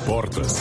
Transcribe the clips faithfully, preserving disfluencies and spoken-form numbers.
Sportas.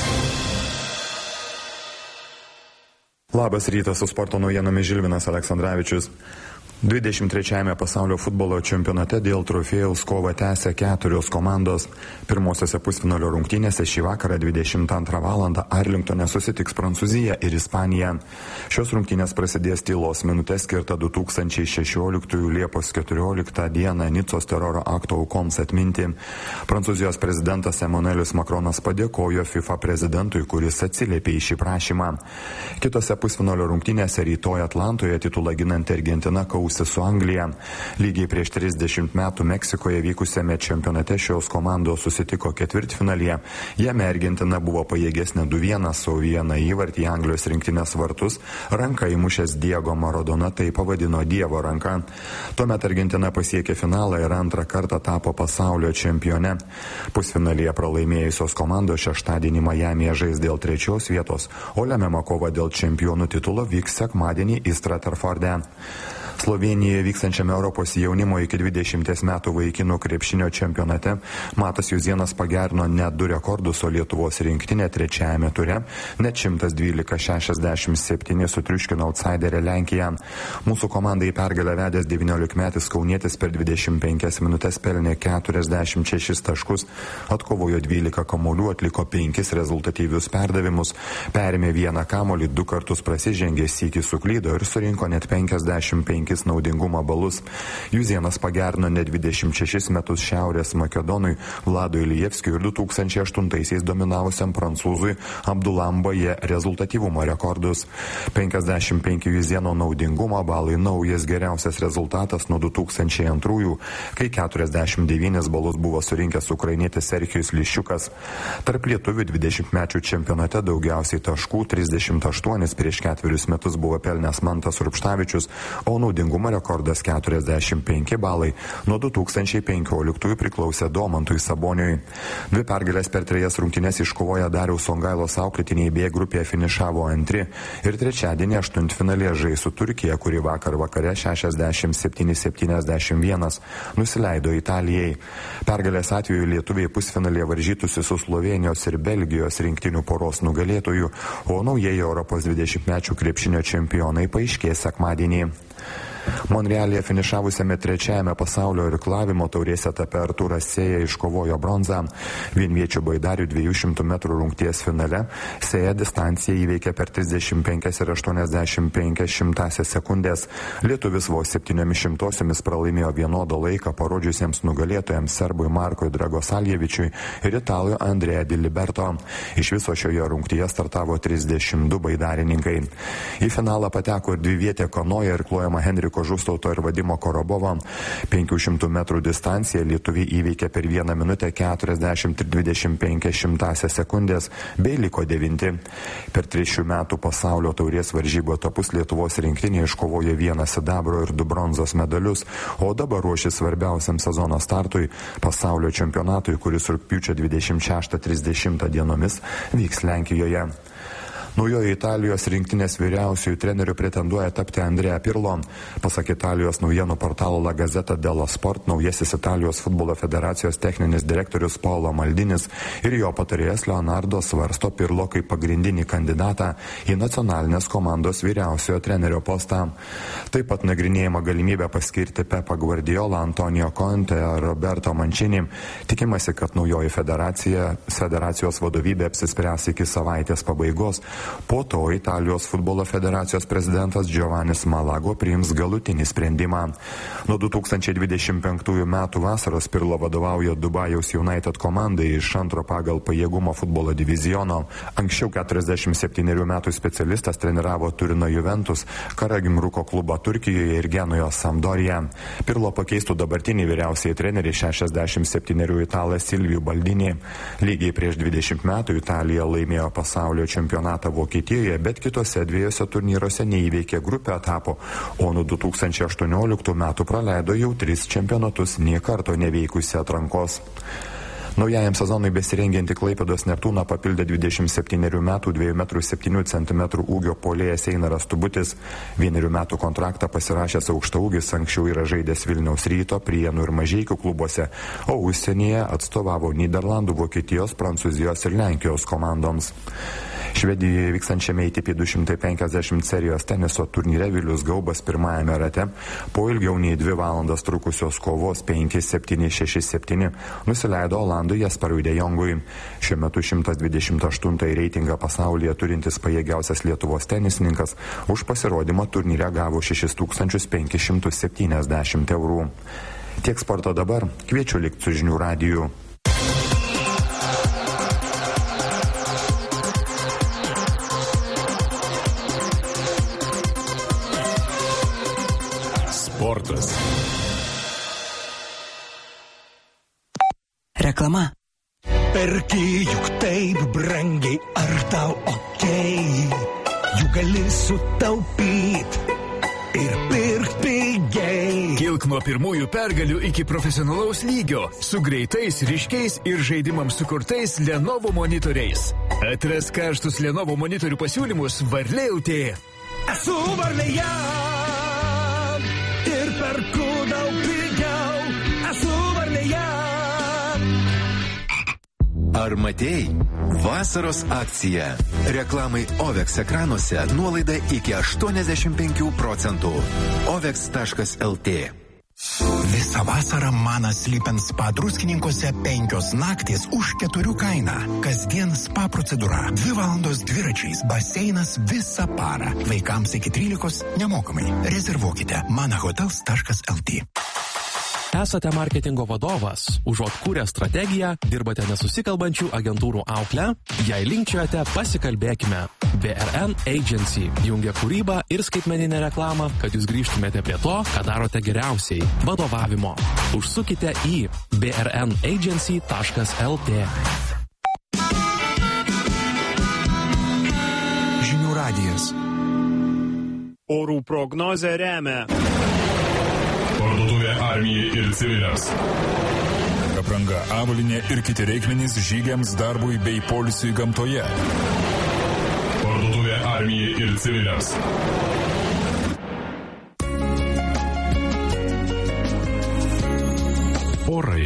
Labas rytas, su sporto naujienomis Žilvinas Aleksandravičius. dvidešimt trečiajame pasaulio futbolo čempionate dėl trofėjaus kovą tęsia keturios komandos. Pirmosiose pusfinalio rungtynėse šį vakarą dvidešimt antrą valandą Arlingtone susitiks Prancūzija ir Ispanija. Šios rungtynės prasidės tylos minutė skirta du tūkstančiai šešioliktųjų Liepos keturioliktą dieną Nicos teroro akto aukoms atminti. Prancūzijos prezidentas Emanuelis Makronas padėkojo FIFA prezidentui, kuris atsiliepė į šį prašymą. Kitose pusfinalio rungtynėse rytoj Atlantoje titulą ginanti Argentina kaus su Anglija. Lygiai prieš trisdešimt metų Meksikoje vykusiame čempionate šios komandos susitiko ketvirtfinalyje. Jame Argentina buvo pajėgesnė du vienas, o vieną įvartį į Anglijos rinktinės vartus ranka įmušęs Diego Maradona tai pavadino Dievo ranka. Tuomet Argentina pasiekė finalą ir antrą kartą tapo pasaulio čempione. Pusfinalyje pralaimėjusios komandos šeštadienį Majamyje žais dėl trečios vietos, o lemiama kova dėl čempionų titulo vyks sekmadienį Straterforde. Slovėnijoje vykstančiame Europos jaunimo iki dvidešimties metų vaikinų krepšinio čempionate Matas Juzėnas pagerino net du rekordus, o Lietuvos rinktinė trečiajame ture net šimtas dvylika šešiasdešimt septyni sutriuškino outsiderę Lenkiją. Mūsų komandai pergalę vedęs devyniolikmetis kaunietis per dvidešimt penkias minutės pelnė keturiasdešimt šešis taškus, atkovojo dvylika kamuolių, atliko penkis rezultatyvius perdavimus, perėmė vieną kamuolį, du kartus prasižengė, sykį suklydo ir surinko net penkiasdešimt penkis naudingumo balus. Juzėnas pagerino net dvidešimt šešis metus Šiaurės Makedonui Vladui Ilijevskiui ir du tūkstančiai aštuntaisiais dominavusiam prancūzui Abdulambaje rezultatyvumo rekordus. penkiasdešimt penki Juzėno naudingumo balai naujas geriausias rezultatas nuo du tūkstančiai antrųjų, kai keturiasdešimt devynis balus buvo surinkęs ukrainietis Serchijus Liščiukas. Tarp lietuvių dvidešimtmečių čempionate daugiausiai taškų trisdešimt aštuonis prieš ketverius metus buvo pelnęs Mantas Rupštavičius, o naudingumo rekordas keturiasdešimt penki balai nuo du tūkstančiai penkioliktųjų priklausė Domantui Saboniui. Dvi pergalės per trejas rungtynes iškovoję Dariaus Songailos auklėtiniai B grupėje finišavo antri ir trečiadienį aštuntfinalyje žais su Turkija, kuri vakar vakare šešiasdešimt septyni septyniasdešimt vienas nusileido Italijai. Pergalės atveju lietuviai pusfinalyje varžytųsi su Slovėnijos ir Belgijos rinktinių poros nugalėtojų, o naujieji Europos dvidešimtmečių krepšinio čempionai paaiškės sekmadienį. Monrealyje finišavusiame trečiajame pasaulio irklavimo taurės etape Artūras Sėja iškovojo bronzą. Vienviečių baidarių dviejų šimtų metrų rungties finale Sėja distanciją įveikė per trisdešimt penkias ir aštuoniasdešimt penkias šimtąsias sekundės. Lietuvis vos septyniomis šimtosiomis pralaimėjo vienodą laiką parodžiusiems nugalėtojams serbui Markui Dragosaljevičiui ir italui Andrea Di Liberto. Iš viso šioje rungtyje startavo trisdešimt du baidarininkai. Į finalą pateko ir dvivietė kanoja irkluojama Henriko Žustauto ir Vadimo Korobovo. penkių šimtų metrų distanciją lietuviai įveikė per vieną minutę keturiasdešimt ir dvidešimt penkias šimtąsias sekundės bei liko devinti. Per tris šių metų pasaulio taurės varžybų etapus Lietuvos rinktinė iškovojo vieną sidabro ir du bronzos medalius, o dabar ruošis svarbiausiam sezono startui pasaulio čempionatui, kuris rugpjūčio dvidešimt šeštą trisdešimtą dienomis vyks Lenkijoje. Naujojo Italijos rinktinės vyriausiųjų trenerių pretenduoja tapti Andrea Pirlo. Pasak Italijos naujienų portalo La Gazzetta dello Sport, naujasis Italijos futbolo federacijos techninis direktorius Paolo Maldinis ir jo patarėjas Leonardo svarsto Pirlo kaip pagrindinį kandidatą į nacionalinės komandos vyriausiojo trenerio postą. Taip pat nagrinėjama galimybė paskirti Pepą Guardiolą, Antonio Conte ar Roberto Mancini. Tikimasi, kad naujoji federacija, federacijos vadovybė apsispręs iki savaitės pabaigos. Po to Italijos futbolo federacijos prezidentas Giovannis Malago priims galutinį sprendimą. Nuo du tūkstančiai dvidešimt penktųjų metų vasaros Pirlo vadovauja Dubajaus United komandai iš antro pagal pajėgumo futbolo diviziono. Anksčiau keturiasdešimt septynerių metų specialistas treniravo Turino Juventus, Karagimruko klubą Turkijoje ir Genujos Sampdoriją. Pirlo pakeistų dabartinį vyriausiai trenerį šešiasdešimt septynerių italą Silvijų Baldinį. Lygiai prieš dvidešimt metų Italija laimėjo pasaulio čempionatą Vokietijoje, bet kitose dviejose turnyruose neįveikė grupę etapo, o nuo du tūkstančiai aštuonioliktų metų praleido jau tris čempionatus, nė karto neveikusi atrankos. Naujajam sezonui besirengianti Klaipėdos Neptūną papildė dvidešimt septynerių metų dviejų metrų septynių centimetrų ūgio puolėjas Einaras Tubutis. Vienerių metų kontraktą pasirašęs aukštaūgis anksčiau yra žaidęs Vilniaus Ryto, Prienų ir Mažeikių klubuose, o užsienyje atstovavo Nyderlandų, Vokietijos, Prancūzijos ir Lenkijos komandoms. Švedijoje vykstančiame A T P du šimtai penkiasdešimt serijos teniso turnyre Vilius Gaubas pirmajame rate po ilgiau nei dvi valandas trukusios kovos penki septyni šeši septyni nusileido Olandui Jesperui de Jongui. Šiuo metu šimtas dvidešimt aštuntąjį reitingą pasaulyje turintis pajėgiausias Lietuvos tenisininkas už pasirodymą turnyre gavo šešis tūkstančius penkis šimtus septyniasdešimt eurų. Tiek sporto dabar, kviečiu likti su žinių radiju. Sportas. Reklama. Perki juk taip brangiai, ar tau okei? Juk gali sutaupyt ir pirkt pigiai. Kilk nuo pirmųjų pergalių iki profesionalaus lygio su greitais, ryškiais ir žaidimams sukurtais Lenovo monitoriais. Atras karštus Lenovo monitorių pasiūlymus Varlė L T. Esu Varlėje ir perku daug pigiau. Esu Varlėje. Ar matei? Vasaros akcija. Reklamai Ovex ekranuose nuolaida iki aštuoniasdešimt penkių procentų. ovex taškas el tė. Visą vasarą Manas Lipen spa Druskininkuose penkios naktys už keturių kainą. Kasdien spa procedūra. Dvi valandos dviračiais, baseinas visą parą. Vaikams iki trylikos nemokamai. Rezervuokite manahotels taškas el tė. Esate marketingo vadovas, užuot kūrę strategiją, dirbate nesusikalbančių agentūrų auklę, jei linkčiojate, pasikalbėkime. B R N Agency jungia kūrybą ir skaitmeninę reklamą, kad jūs grįžtumėte prie to, ką darote geriausiai – vadovavimo. Užsukite į b r n agency taškas el tė. Žinių radijas. Orų prognozę remia Parduotuvė armijai ir civiliams. Apranga, avalynė ir kiti reikmenys žygiams, darbui bei poilsiui gamtoje. Parduotuvė armijai ir civiliams. Orai.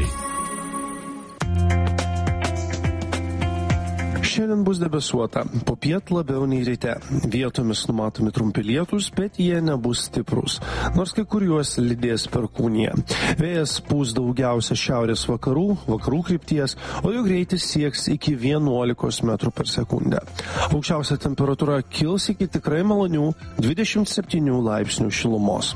Šiandien bus debesuota, popiet labiau nei ryte. Vietomis numatomi trumpi lietūs, bet jie nebus stiprus, nors kai kur juos lydės perkūnija. Vėjas pūs daugiausia šiaurės vakarų, vakarų krypties, o jo greitis sieks iki vienuolikos metrų per sekundę. Aukščiausia temperatūra kils iki tikrai malonių dvidešimt septynių laipsnių šilumos.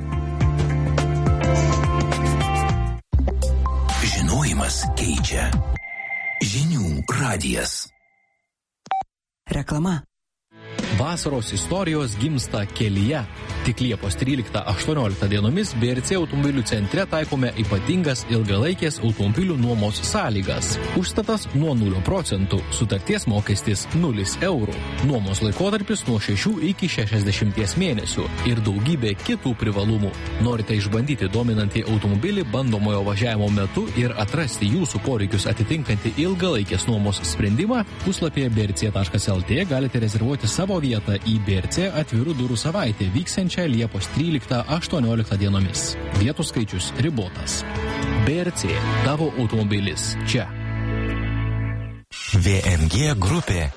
Žinojimas keičia. Žinių radijas. Reklama. Vasaros istorijos gimsta kelyje. Tik Liepos tryliktą aštuonioliktą dienomis B R C automobilių centre taikome ypatingas ilgalaikės automobilių nuomos sąlygas. Užstatas nuo nulio procentų, sutarties mokestis nulis eurų, nuomos laikotarpis nuo šešių iki šešiasdešimties mėnesių ir daugybė kitų privalumų. Norite išbandyti dominantį automobilį bandomojo važiavimo metu ir atrasti jūsų poreikius atitinkantį ilgalaikės nuomos sprendimą? Puslapyje b r c taškas el tė galite rezervuoti savo vietą į B R C atvirų durų savaitę vyksiančią Liepos tryliktą aštuonioliktą dienomis. Vietų skaičius ribotas. B R C, tavo automobilis čia. V M G grupė